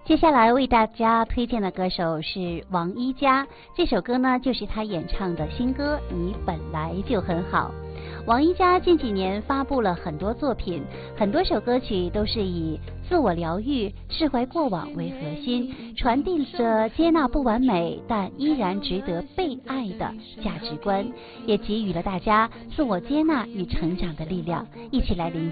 接下来为大家推荐的歌手是王一佳，这首歌呢就是他演唱的新歌《你本来就很好》。王一佳近几年发布了很多作品，很多首歌曲都是以自我疗愈、释怀过往为核心，传递着接纳不完美但依然值得被爱的价值观，也给予了大家自我接纳与成长的力量。一起来聆听。